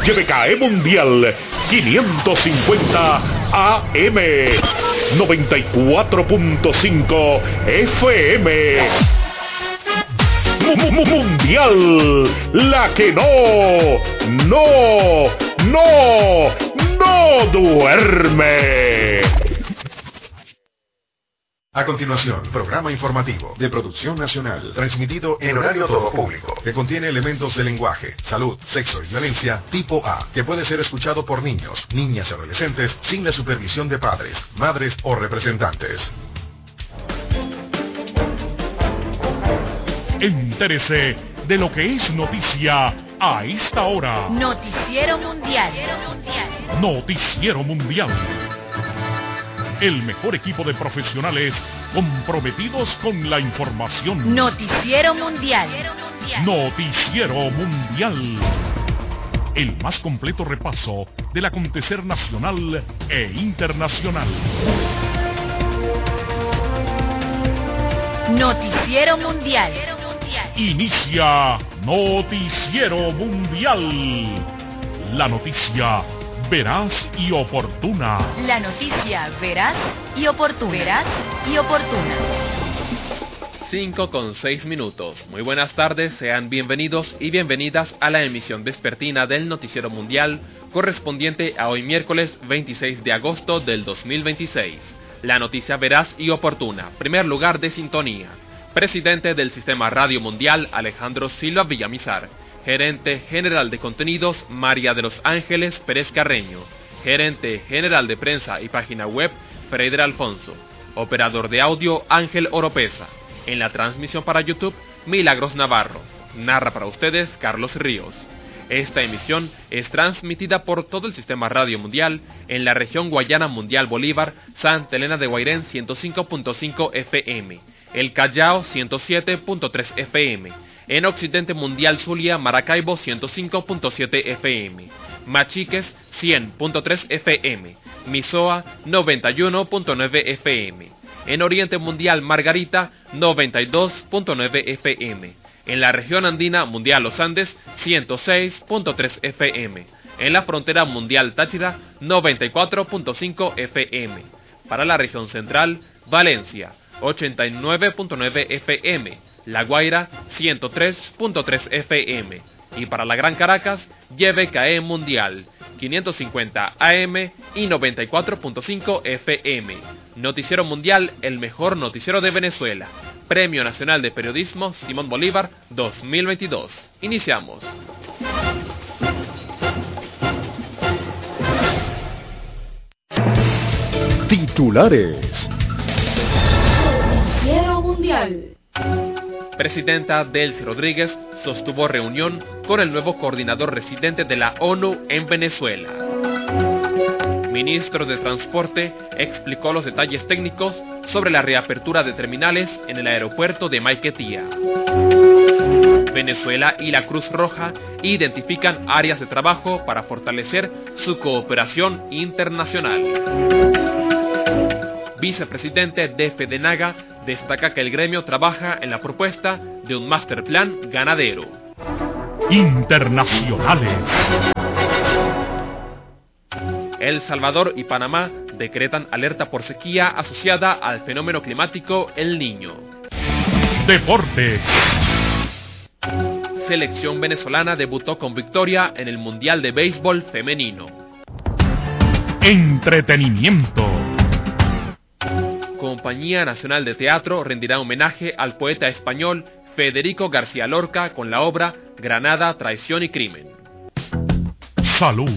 YBKE Mundial 550 AM 94.5 FM. Mundial, la que no duerme. A continuación, programa informativo de producción nacional, transmitido en horario todo público, que contiene elementos de lenguaje, salud, sexo y violencia tipo A, que puede ser escuchado por niños, niñas y adolescentes sin la supervisión de padres, madres o representantes. Entérese de lo que es noticia a esta hora. Noticiero Mundial. Noticiero Mundial. El mejor equipo de profesionales comprometidos con la información. Noticiero Mundial. Noticiero Mundial. El más completo repaso del acontecer nacional e internacional. Noticiero Mundial. Inicia Noticiero Mundial. La noticia veraz y oportuna. La noticia veraz y oportuna. 5:06. Muy buenas tardes, sean bienvenidos y bienvenidas a la emisión vespertina del Noticiero Mundial, correspondiente a hoy miércoles 26 de agosto del 2026. La noticia veraz y oportuna. Primer lugar de sintonía. Presidente del Sistema Radio Mundial, Alejandro Silva Villamizar. Gerente General de Contenidos, María de los Ángeles Pérez Carreño. Gerente General de Prensa y Página Web, Freider Alfonso. Operador de audio, Ángel Oropesa. En la transmisión para YouTube, Milagros Navarro. Narra para ustedes, Carlos Ríos. Esta emisión es transmitida por todo el Sistema Radio Mundial en la región Guayana Mundial Bolívar, Santa Elena de Guairén 105.5 FM, El Callao 107.3 FM, en Occidente Mundial Zulia, Maracaibo 105.7 FM, Machiques 100.3 FM, Misoa 91.9 FM, en Oriente Mundial Margarita 92.9 FM, en la región andina mundial Los Andes 106.3 FM, en la frontera mundial Táchira 94.5 FM, para la región central Valencia 89.9 FM, La Guaira 103.3 FM, y para la Gran Caracas YBKE Mundial 550 AM y 94.5 FM. Noticiero Mundial, el mejor noticiero de Venezuela. Premio Nacional de Periodismo Simón Bolívar 2022. Iniciamos. Titulares. Noticiero Mundial. Presidenta Delcy Rodríguez sostuvo reunión con el nuevo coordinador residente de la ONU en Venezuela. Ministro de Transporte explicó los detalles técnicos sobre la reapertura de terminales en el aeropuerto de Maiquetía. Venezuela y la Cruz Roja identifican áreas de trabajo para fortalecer su cooperación internacional. Vicepresidente de FEDENAGA destaca que el gremio trabaja en la propuesta de un master plan ganadero. Internacionales. El Salvador y Panamá decretan alerta por sequía asociada al fenómeno climático El Niño. Deportes. Selección venezolana debutó con victoria en el Mundial de Béisbol Femenino. Entretenimiento. Compañía Nacional de Teatro rendirá homenaje al poeta español Federico García Lorca con la obra Granada, Traición y Crimen. Salud.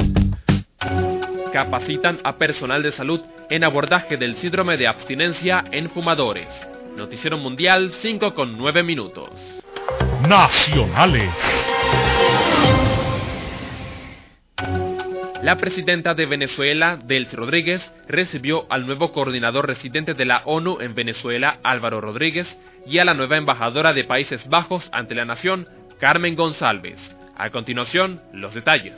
Capacitan a personal de salud en abordaje del síndrome de abstinencia en fumadores. Noticiero Mundial 5:09. Nacionales. La presidenta de Venezuela, Delcy Rodríguez, recibió al nuevo coordinador residente de la ONU en Venezuela, Álvaro Rodríguez, y a la nueva embajadora de Países Bajos ante la nación, Carmen González. A continuación, los detalles.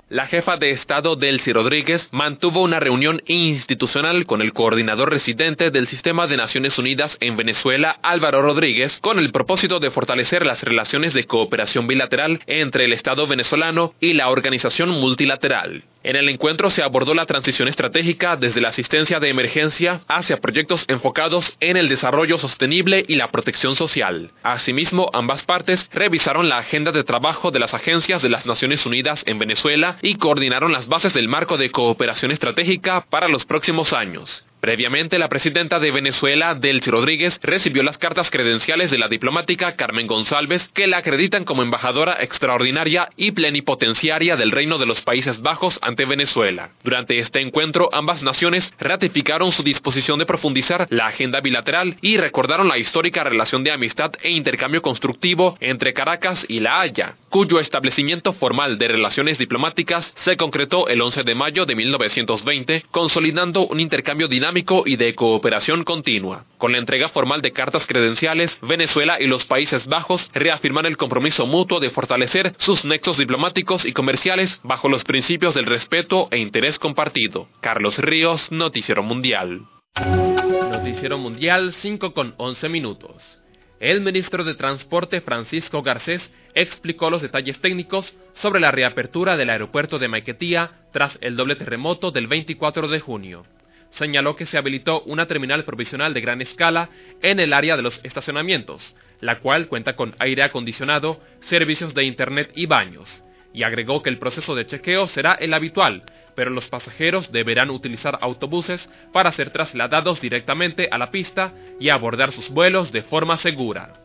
La jefa de Estado Delcy Rodríguez mantuvo una reunión institucional con el coordinador residente del Sistema de Naciones Unidas en Venezuela, Álvaro Rodríguez, con el propósito de fortalecer las relaciones de cooperación bilateral entre el Estado venezolano y la organización multilateral. En el encuentro se abordó la transición estratégica desde la asistencia de emergencia hacia proyectos enfocados en el desarrollo sostenible y la protección social. Asimismo, ambas partes revisaron la agenda de trabajo de las agencias de las Naciones Unidas en Venezuela y coordinaron las bases del marco de cooperación estratégica para los próximos años. Previamente, la presidenta de Venezuela, Delcy Rodríguez, recibió las cartas credenciales de la diplomática Carmen González, que la acreditan como embajadora extraordinaria y plenipotenciaria del Reino de los Países Bajos ante Venezuela. Durante este encuentro, ambas naciones ratificaron su disposición de profundizar la agenda bilateral y recordaron la histórica relación de amistad e intercambio constructivo entre Caracas y La Haya, cuyo establecimiento formal de relaciones diplomáticas se concretó el 11 de mayo de 1920, consolidando un intercambio dinámico y de cooperación continua. Con la entrega formal de cartas credenciales, Venezuela y los Países Bajos reafirman el compromiso mutuo de fortalecer sus nexos diplomáticos y comerciales bajo los principios del respeto e interés compartido. Carlos Ríos, Noticiero Mundial. Noticiero Mundial, 5:11. El ministro de Transporte, Francisco Garcés, explicó los detalles técnicos sobre la reapertura del aeropuerto de Maiquetía tras el doble terremoto del 24 de junio. Señaló que se habilitó una terminal provisional de gran escala en el área de los estacionamientos, la cual cuenta con aire acondicionado, servicios de internet y baños, y agregó que el proceso de chequeo será el habitual, pero los pasajeros deberán utilizar autobuses para ser trasladados directamente a la pista y abordar sus vuelos de forma segura.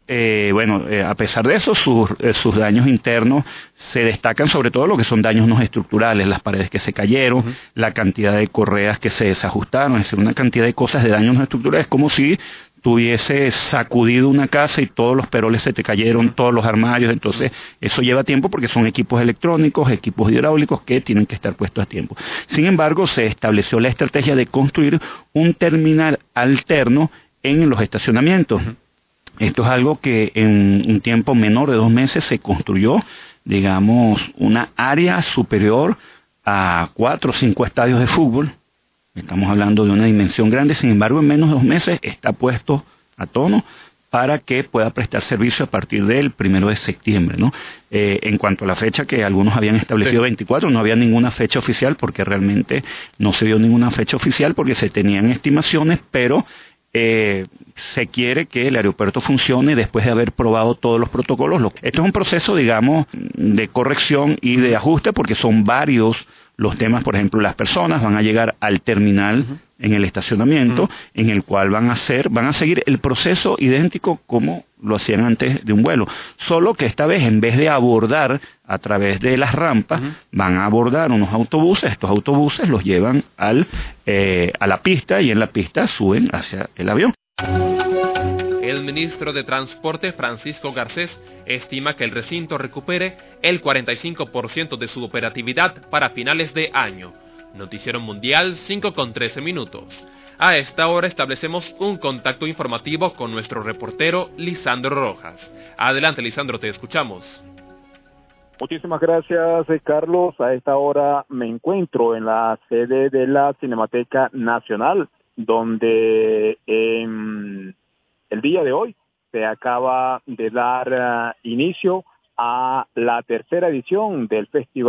A pesar de eso, sus daños internos se destacan sobre todo lo que son daños no estructurales, las paredes que se cayeron, la cantidad de correas que se desajustaron, es decir, una cantidad de cosas de daños no estructurales, como si tuviese sacudido una casa y todos los peroles se te cayeron, todos los armarios. Entonces eso lleva tiempo porque son equipos electrónicos, equipos hidráulicos que tienen que estar puestos a tiempo. Sin embargo, se estableció la estrategia de construir un terminal alterno en los estacionamientos. Esto es algo que en un tiempo menor de 2 meses se construyó, digamos, una área superior a 4 o 5 estadios de fútbol. Estamos hablando de una dimensión grande, sin embargo, en menos de 2 meses está puesto a tono para que pueda prestar servicio a partir del 1 de septiembre, ¿no? En cuanto a la fecha que algunos habían establecido, 24, no había ninguna fecha oficial porque realmente no se dio ninguna fecha oficial porque se tenían estimaciones, pero se quiere que el aeropuerto funcione después de haber probado todos los protocolos. Esto es un proceso, digamos, de corrección y de ajuste porque son varios los temas. Por ejemplo, las personas van a llegar al terminal en el estacionamiento, en el cual van a seguir el proceso idéntico como lo hacían antes de un vuelo, solo que esta vez en vez de abordar a través de las rampas, van a abordar unos autobuses. Estos autobuses los llevan a la pista y en la pista suben hacia el avión. El ministro de Transporte, Francisco Garcés, estima que el recinto recupere el 45% de su operatividad para finales de año. Noticiero Mundial, 5:13. A esta hora establecemos un contacto informativo con nuestro reportero Lisandro Rojas. Adelante, Lisandro, te escuchamos. Muchísimas gracias, Carlos. A esta hora me encuentro en la sede de la Cinemateca Nacional, donde el día de hoy se acaba de dar inicio a la tercera edición del Festival